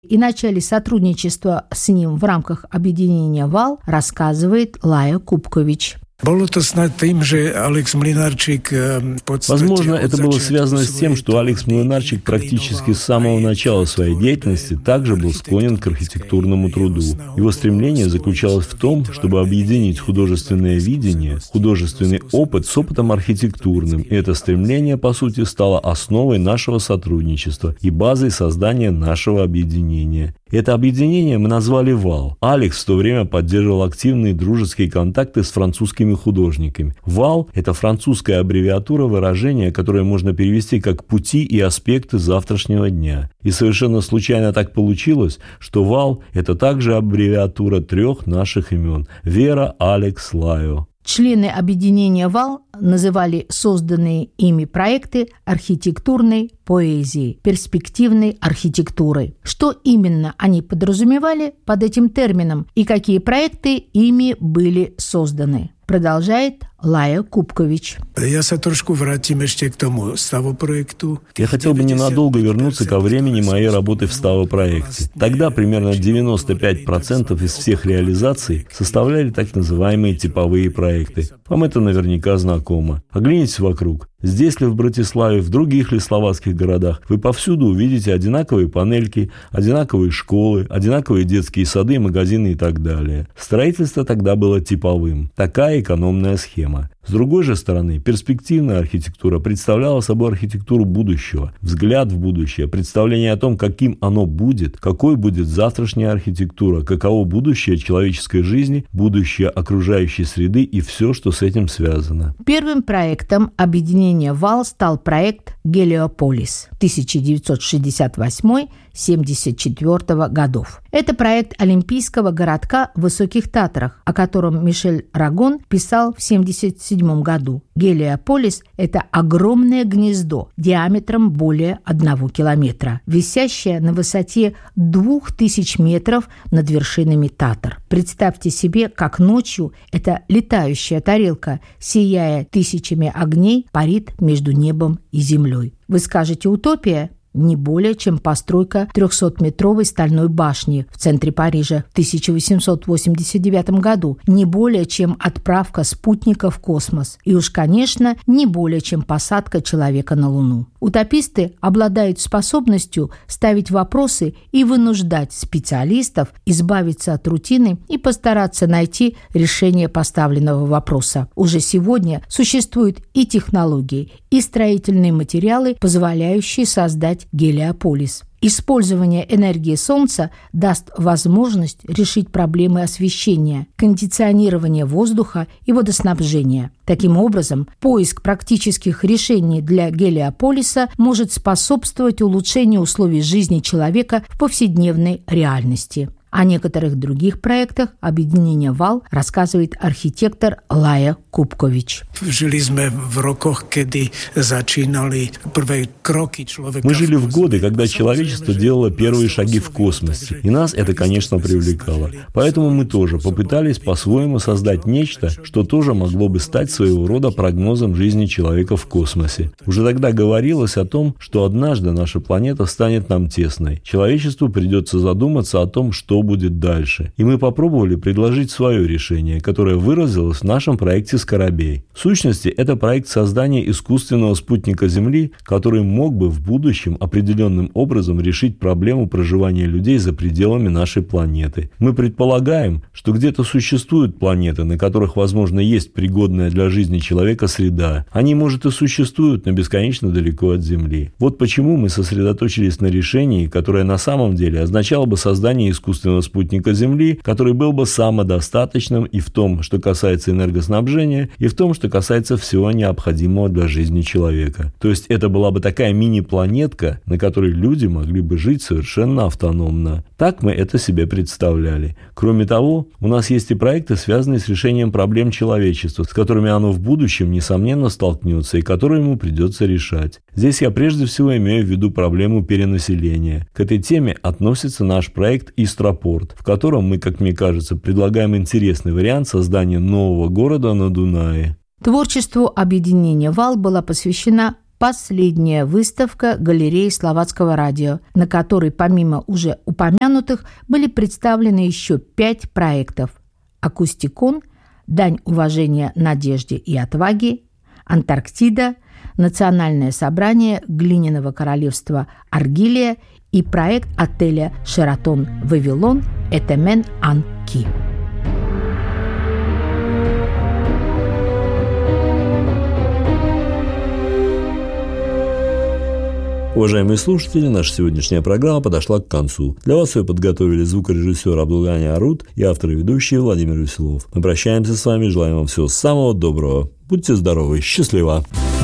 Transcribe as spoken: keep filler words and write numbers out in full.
и начале сотрудничества с ним в рамках объединения «Вал» рассказывает Лая Купкович. Возможно, это было связано с тем, что Алекс Млинарчик практически с самого начала своей деятельности также был склонен к архитектурному труду. Его стремление заключалось в том, чтобы объединить художественное видение, художественный опыт с опытом архитектурным, и это стремление, по сути, стало основой нашего сотрудничества и базой создания нашего объединения. Это объединение мы назвали «Вал». Алекс в то время поддерживал активные дружеские контакты с французскими художниками. «Вал» — это французская аббревиатура выражения, которое можно перевести как «пути и аспекты завтрашнего дня». И совершенно случайно так получилось, что «Вал» — это также аббревиатура трех наших имен – Вера, Алекс, Лайо. Члены объединения «Вал» называли созданные ими проекты архитектурной поэзией, перспективной архитектурой. Что именно они подразумевали под этим термином и какие проекты ими были созданы? Продолжает Лая Купкович. Я хотел бы ненадолго вернуться ко времени моей работы в Ставопроекте. Тогда примерно девяносто пять процентов из всех реализаций составляли так называемые типовые проекты. Вам это наверняка знакомо. Оглянитесь вокруг. Здесь ли в Братиславе, в других ли словацких городах, вы повсюду увидите одинаковые панельки, одинаковые школы, одинаковые детские сады, магазины и так далее. Строительство тогда было типовым. Такая экономная схема. С другой же стороны, перспективная архитектура представляла собой архитектуру будущего, взгляд в будущее, представление о том, каким оно будет, какой будет завтрашняя архитектура, каково будущее человеческой жизни, будущее окружающей среды и все, что с этим связано. Первым проектом объединения «Вал» стал проект «Гелиополис» тысяча девятьсот шестьдесят восьмой — семьдесят четвёртого годов. Это проект олимпийского городка в Высоких Татрах, о котором Мишель Рагон писал в семьдесят седьмом году. Гелиополис – это огромное гнездо диаметром более одного километра, висящее на высоте двух тысяч метров над вершинами Татр. Представьте себе, как ночью эта летающая тарелка, сияя тысячами огней, парит между небом и землей. Вы скажете «утопия»? Не более, чем постройка трехсотметровой стальной башни в центре Парижа в тысяча восемьсот восемьдесят девятом году, не более, чем отправка спутника в космос, и уж, конечно, не более, чем посадка человека на Луну. Утописты обладают способностью ставить вопросы и вынуждать специалистов избавиться от рутины и постараться найти решение поставленного вопроса. Уже сегодня существуют и технологии, и строительные материалы, позволяющие создать гелиополис. Использование энергии Солнца даст возможность решить проблемы освещения, кондиционирования воздуха и водоснабжения. Таким образом, поиск практических решений для гелиополиса может способствовать улучшению условий жизни человека в повседневной реальности. О некоторых других проектах объединения «Вал» рассказывает архитектор Лая Купкович. Мы жили в годы, когда человечество делало первые шаги в космосе, и нас это, конечно, привлекало. Поэтому мы тоже попытались по-своему создать нечто, что тоже могло бы стать своего рода прогнозом жизни человека в космосе. Уже тогда говорилось о том, что однажды наша планета станет нам тесной. Человечеству придется задуматься о том, что будет дальше. И мы попробовали предложить свое решение, которое выразилось в нашем проекте «Скоробей». В сущности, это проект создания искусственного спутника Земли, который мог бы в будущем определенным образом решить проблему проживания людей за пределами нашей планеты. Мы предполагаем, что где-то существуют планеты, на которых, возможно, есть пригодная для жизни человека среда. Они, может, и существуют, но бесконечно далеко от Земли. Вот почему мы сосредоточились на решении, которое на самом деле означало бы создание искусственного спутника Земли, который был бы самодостаточным и в том, что касается энергоснабжения, и в том, что касается всего необходимого для жизни человека. То есть это была бы такая мини-планетка, на которой люди могли бы жить совершенно автономно. Так мы это себе представляли. Кроме того, у нас есть и проекты, связанные с решением проблем человечества, с которыми оно в будущем, несомненно, столкнется и которые ему придется решать. Здесь я прежде всего имею в виду проблему перенаселения. К этой теме относится наш проект «Истропорт», в котором мы, как мне кажется, предлагаем интересный вариант создания нового города на Дунае. Творчеству объединения «Вал» была посвящена последняя выставка галереи Словацкого радио, на которой помимо уже упомянутых были представлены еще пять проектов: «Акустикон», «Дань уважения надежде и отваге», «Антарктида», «Национальное собрание глиняного королевства Аргилия» и проект отеля «Шератон Вавилон» «Этемен Ан-Ки». Уважаемые слушатели, наша сегодняшняя программа подошла к концу. Для вас ее подготовили звукорежиссер Абдулгани Арут и автор и ведущий Владимир Веселов. Мы прощаемся с вами, желаем вам всего самого доброго. Будьте здоровы, счастливо!